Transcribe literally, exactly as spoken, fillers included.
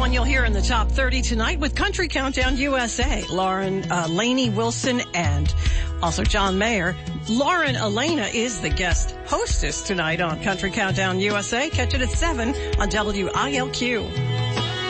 Everyone you'll hear in the top thirty tonight with Country Countdown U S A. Lauren, uh, Lainey Wilson, and also John Mayer. Lauren Elena is the guest hostess tonight on Country Countdown U S A. Catch it at seven on W I L Q.